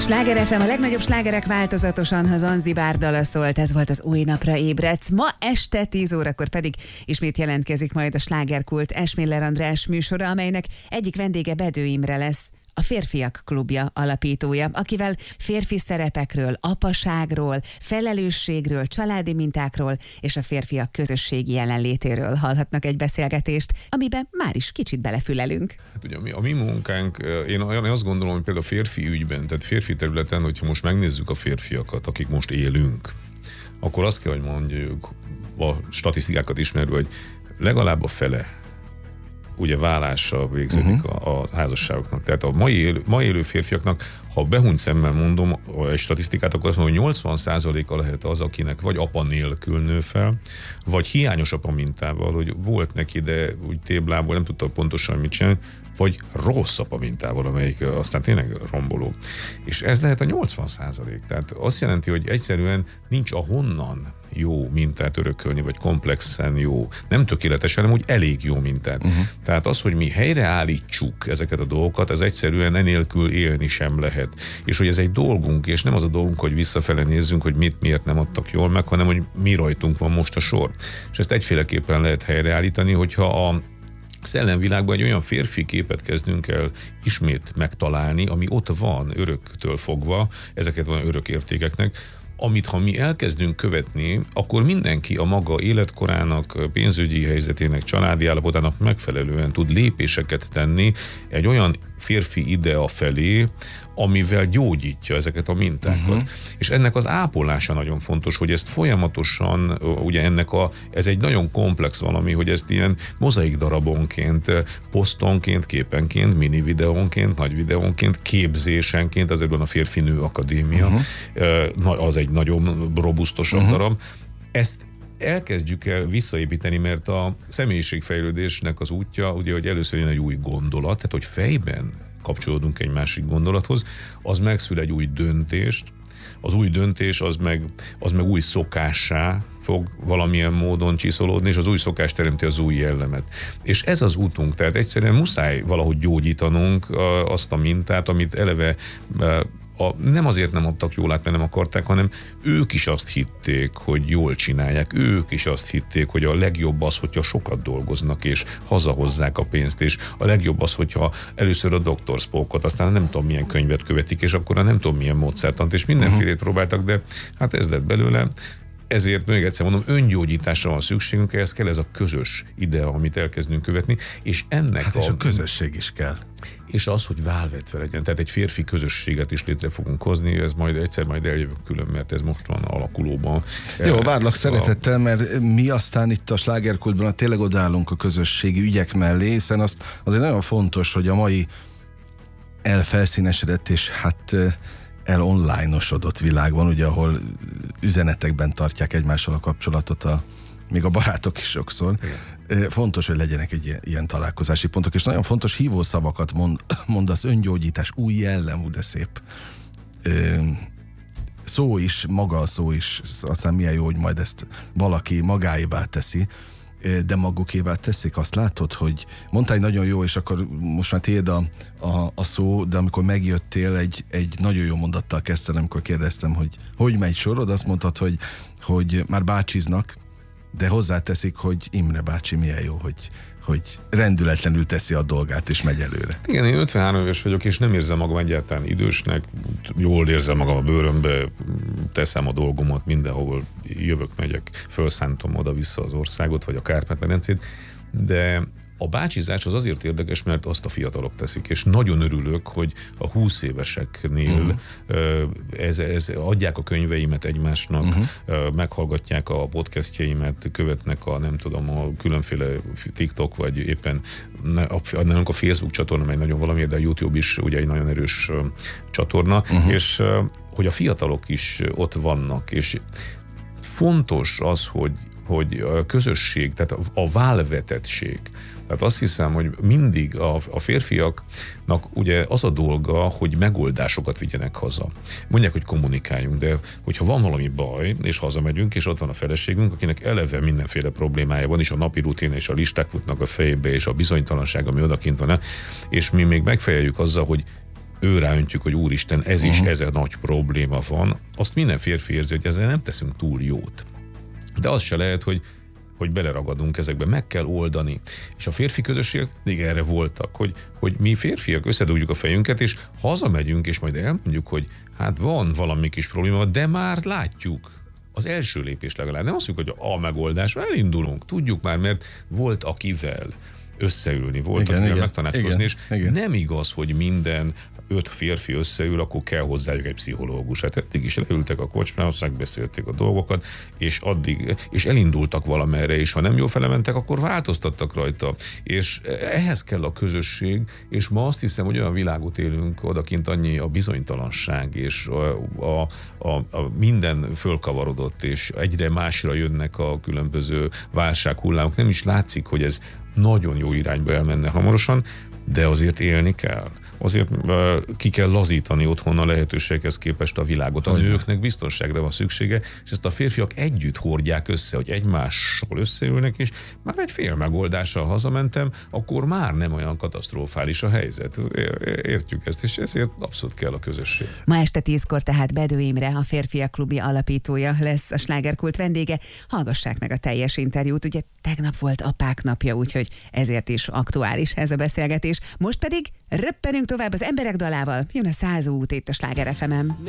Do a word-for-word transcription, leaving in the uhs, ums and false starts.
Sláger ef em, a legnagyobb slágerek változatosan, ha Zanzibár dala szólt, ez volt az Új napra ébredsz. Ma este tíz órakor pedig ismét jelentkezik majd a Slágerkult Esmiller András műsora, amelynek egyik vendége Bedő Imre lesz, a Férfiak Klubja alapítója, akivel férfi szerepekről, apaságról, felelősségről, családi mintákról és a férfiak közösségi jelenlétéről hallhatnak egy beszélgetést, amiben már is kicsit belefülelünk. Hát ugye a mi, a mi munkánk, én azt gondolom, hogy például a férfi ügyben, tehát férfi területen, hogyha most megnézzük a férfiakat, akik most élünk, akkor azt kell, hogy mondjuk, a statisztikákat ismerve, hogy legalább a fele ugye vállással végződik uh-huh. a, a házasságoknak. Tehát a mai élő, mai élő férfiaknak, ha behunyt szemmel mondom egy statisztikát, akkor azt mondom, hogy nyolcvan százaléka lehet az, akinek vagy apa nélkül nő fel, vagy hiányos apa mintával, hogy volt neki, de úgy téblából nem tudta pontosan mit csinálni, vagy rossz apa mintával, amelyik aztán tényleg romboló. És ez lehet a nyolcvan százalék. Tehát azt jelenti, hogy egyszerűen nincs ahonnan jó mintát örökölni, vagy komplexen jó, nem tökéletesen, hanem úgy elég jó mintát. Uh-huh. Tehát az, hogy mi helyreállítsuk ezeket a dolgokat, ez egyszerűen enélkül élni sem lehet. És hogy ez egy dolgunk, és nem az a dolgunk, hogy visszafele nézzünk, hogy mit miért nem adtak jól meg, hanem hogy mi rajtunk van most a sor. És ezt egyféleképpen lehet helyreállítani, hogyha a szellemvilágban egy olyan férfi képet kezdünk el ismét megtalálni, ami ott van öröktől fogva, ezeket van örök értékeknek, amit ha mi elkezdünk követni, akkor mindenki a maga életkorának, pénzügyi helyzetének, családi állapotának megfelelően tud lépéseket tenni egy olyan férfi idea felé, amivel gyógyítja ezeket a mintákat. Uh-huh. És ennek az ápolása nagyon fontos, hogy ezt folyamatosan, ugye ennek a, ez egy nagyon komplex valami, hogy ezt ilyen mozaik darabonként, posztonként, képenként, mini videónként, nagy videónként, képzésenként, azért van a Férfi-nő Akadémia, uh-huh. az egy nagyon robusztosabb uh-huh. darab. Ezt elkezdjük el visszaépíteni, mert a személyiségfejlődésnek az útja, ugye, hogy először jön egy új gondolat, tehát hogy fejben kapcsolódunk egy másik gondolathoz, az megszül egy új döntést, az új döntés az meg, az meg új szokássá fog valamilyen módon csiszolódni, és az új szokás teremti az új jellemet. És ez az útunk, tehát egyszerűen muszáj valahogy gyógyítanunk azt a mintát, amit eleve A, nem azért nem adtak jól át, mert nem akarták, hanem ők is azt hitték, hogy jól csinálják, ők is azt hitték, hogy a legjobb az, hogyha sokat dolgoznak, és hazahozzák a pénzt, és a legjobb az, hogyha először a doktor Spockot, aztán nem tudom milyen könyvet követik, és akkor nem tudom milyen módszertant, és mindenfélét uh-huh. próbáltak, de hát ez lett belőle. Ezért még egyszer mondom, öngyógyításra van szükségünk, ehhez kell ez a közös idea, amit elkezdünk követni, és ennek hát a... és a közösség is kell. És az, hogy válvetve legyen, tehát egy férfi közösséget is létre fogunk hozni, ez majd egyszer majd eljövök külön, mert ez most van alakulóban. Jó, várlak a... szeretettel, mert mi aztán itt a Slágerkultban tényleg odállunk a közösségi ügyek mellé, hiszen azt azért nagyon fontos, hogy a mai elfelszínesedett és hát el online-osodott világban, ugye, ahol üzenetekben tartják egymással a kapcsolatot, a, még a barátok is sokszor. Igen. Fontos, hogy legyenek egy ilyen, ilyen találkozási pontok, és nagyon fontos hívószavakat mond, mondasz, öngyógyítás, új jellem, de szép. Szó is, maga a szó is, aztán milyen jó, hogy majd ezt valaki magáévá teszi, de magukévá teszik. Azt látod, hogy mondtál egy nagyon jó, és akkor most már tiéd a, a, a szó, de amikor megjöttél, egy, egy nagyon jó mondattal kezdtem, amikor kérdeztem, hogy hogy megy sorod, azt mondtad, hogy, hogy már bácsiznak, de hozzáteszik, hogy Imre bácsi milyen jó, hogy, hogy rendületlenül teszi a dolgát, és megy előre. Igen, én ötvenhárom éves vagyok, és nem érzem magam egyáltalán idősnek, jól érzem magam a bőrömbe, teszem a dolgomat mindenhol, jövök, megyek, felszántom oda-vissza az országot, vagy a Kárpát-medencét, de a bácsizás az azért érdekes, mert azt a fiatalok teszik, és nagyon örülök, hogy a húsz éveseknél uh-huh. ez, ez adják a könyveimet egymásnak, uh-huh. meghallgatják a podcastjeimet, követnek a nem tudom, a különféle TikTok, vagy éppen nálunk a Facebook csatorna, mely nagyon valami, de a YouTube is ugye egy nagyon erős csatorna, uh-huh. és hogy a fiatalok is ott vannak, és fontos az, hogy hogy a közösség, tehát a válvetettség. Tehát azt hiszem, hogy mindig a, a férfiaknak ugye az a dolga, hogy megoldásokat vigyenek haza. Mondják, hogy kommunikáljunk, de hogyha van valami baj, és hazamegyünk, és ott van a feleségünk, akinek eleve mindenféle problémája van, és a napi rutin, és a listák futnak a fejébe, és a bizonytalanság, ami odakint van, és mi még megfejeljük azzal, hogy őráöntjük, hogy úristen, ez is, uh-huh. ez a nagy probléma van, azt minden férfi érzi, hogy ezzel nem teszünk túl jót. De az se lehet, hogy hogy beleragadunk ezekbe, meg kell oldani. És a férfi közösségek még erre voltak, hogy, hogy mi férfiak összedugjuk a fejünket, és hazamegyünk, és majd elmondjuk, hogy hát van valami kis probléma, de már látjuk. Az első lépés legalább. Nem azt mondjuk, hogy a megoldás, elindulunk, tudjuk már, mert volt akivel összeülni, volt igen, akivel igen, megtanácskozni, igen, és igen. Nem igaz, hogy minden öt férfi összeül, akkor kell hozzájuk egy pszichológus. Hát eddig is leültek a kocsmához, megbeszélték a dolgokat, és addig, és elindultak valamerre, és ha nem jól felementek, akkor változtattak rajta. És ehhez kell a közösség, és ma azt hiszem, hogy olyan világot élünk, odakint annyi a bizonytalanság, és a, a, a, a minden fölkavarodott, és egyre másra jönnek a különböző válsághullámok. Nem is látszik, hogy ez nagyon jó irányba elmenne hamarosan, de azért élni kell. Azért uh, ki kell lazítani otthon a lehetőséghez képest a világot. A Olyan. nőknek biztonságra van szüksége, és ezt a férfiak együtt hordják össze, hogy egymással összeülnek, és már egy fél megoldással hazamentem, akkor már nem olyan katasztrofális a helyzet. Értjük ezt, és ezért abszolút kell a közösség. Ma este tízkor tehát Bedő Imre, a Férfiak Klubi alapítója lesz a Slágerkult vendége. Hallgassák meg a teljes interjút, ugye tegnap volt apák napja, úgyhogy ezért is aktuális ez a beszélgetés. Most pedig röppenünk tovább az emberek dalával. Jön a százó út itt a Sláger ef emen.